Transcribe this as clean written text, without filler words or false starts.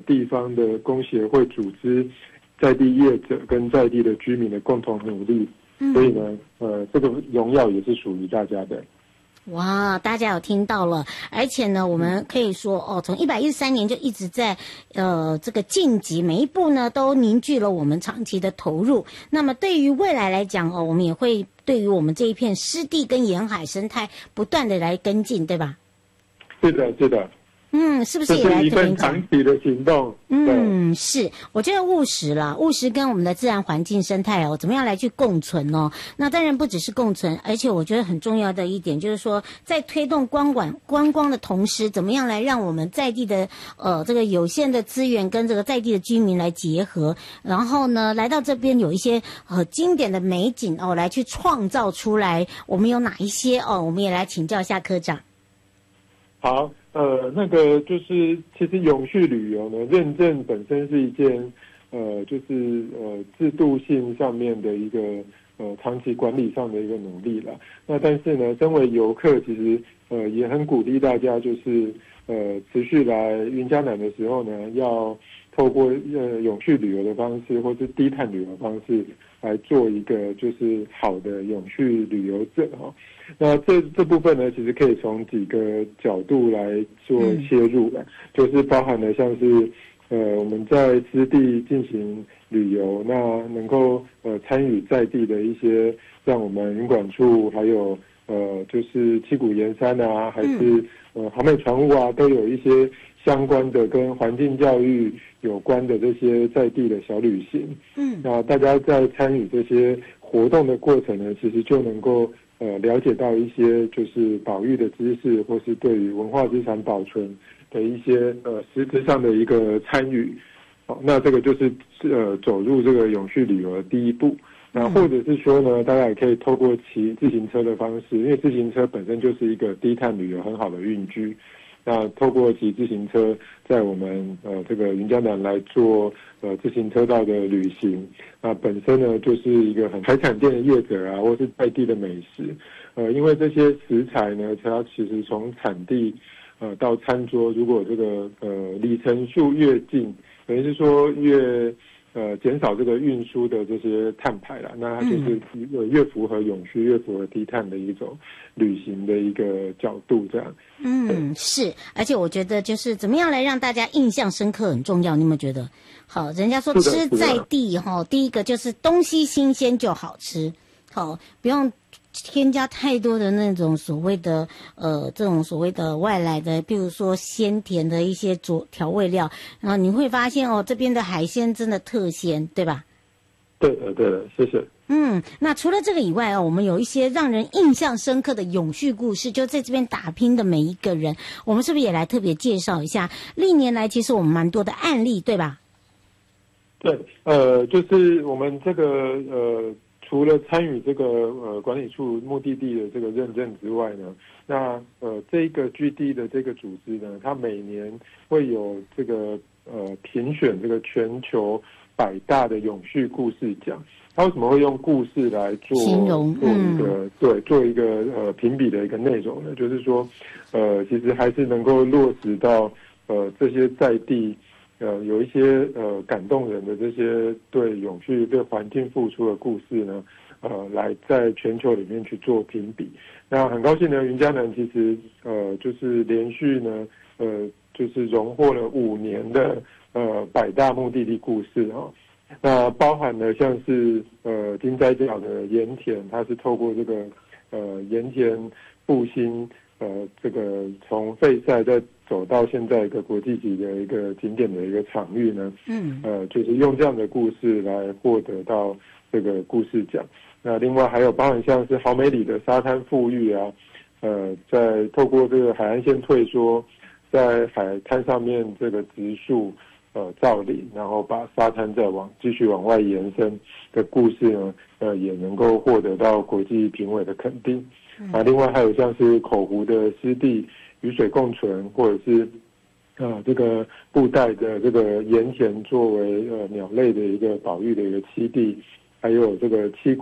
地方的工协会组织、在地业者跟在地的居民的共同努力，所以呢，这个荣耀也是属于大家的。 哇，大家有听到了，而且呢，我们可以说从113年就一直在这个晋级，每一步呢都凝聚了我们长期的投入。那么对于未来来讲我们也会对于我们这一片湿地跟沿海生态不断的来跟进，对吧？ 是的，是的。 是不是也来这是一份长期的行动？ 是，我觉得务实啦，务实跟我们的自然环境生态怎么样来去共存哦？那当然不只是共存，而且我觉得很重要的一点就是说，在推动观光的同时，怎么样来让我们在地的这个有限的资源跟这个在地的居民来结合，然后呢，来到这边有一些经典的美景来去创造出来。我们有哪一些我们也来请教一下科长。 好。那个就是其实永续旅游呢，认证本身是一件就是制度性上面的一个长期管理上的一个努力啦。那但是呢，身为游客，其实也很鼓励大家就是持续来云嘉南的时候呢，要透过永续旅游的方式，或是低碳旅游的方式来做一个就是好的永续旅游者哈。那这部分呢，其实可以从几个角度来做切入的，就是包含了像是我们在湿地进行旅游，那能够参与在地的一些像我们云管处，还有就是七股盐山啊，还是豪美船务啊，都有一些相关的跟环境教育有关的这些在地的小旅行。那大家在参与这些活动的过程呢，其实就能够了解到一些就是保育的知识，或是对于文化资产保存的一些实质上的一个参与。好，那这个就是走入这个永续旅游的第一步。那或者是说呢，大家也可以透过骑自行车的方式，因为自行车本身就是一个低碳旅游很好的运具。那透过骑自行车，在我们这个云嘉南来做自行车道的旅行，那本身呢就是一个很海产店的业者啊，或是在地的美食，因为这些食材呢，它其实从产地到餐桌，如果这个里程数越近，等于是说越减少这个运输的这些碳排啦，那它就是越符合永续、越符合低碳的一种旅行的一个角度，这样。 是，而且我觉得就是怎么样来让大家印象深刻很重要，你有没有觉得？好，人家说吃在地第一个就是东西新鲜就好吃，好，不用添加太多的那种所谓的这种所谓的外来的，比如说鲜甜的一些调味料，然后你会发现这边的海鲜真的特鲜，对吧？ 对的，谢谢。 那除了这个以外我们有一些让人印象深刻的永续故事，就在这边打拼的每一个人，我们是不是也来特别介绍一下？历年来其实我们蛮多的案例，对吧？ 对，就是我们这个除了参与这个管理处目的地的这个认证之外呢，那这个居地的这个组织呢，它每年会有这个评选这个全球100大的永续故事奖。它为什么会用故事来做形容做一个评比的一个内容呢？就是说其实还是能够落实到这些在地有一些感动人的这些对永续、对环境付出的故事呢，来在全球里面去做评比。那很高兴呢，云嘉南其实就是连续呢就是荣获了5年的100大目的地故事那包含了像是金斋角的盐田，它是透过这个盐田复兴这个从废塞再走到现在一个国际级的一个景点的一个场域呢，就是用这样的故事来获得到这个故事奖。那另外还有包含像是豪美里的沙滩富裕啊，在透过这个海岸线退缩，在海滩上面这个植树造林，然后把沙滩再继续往外延伸的故事呢，也能够获得到国际评委的肯定。另外还有像是口湖的湿地与水共存，或者是这个布袋的这个盐田作为鸟类的一个保育的一个栖地，还有这个七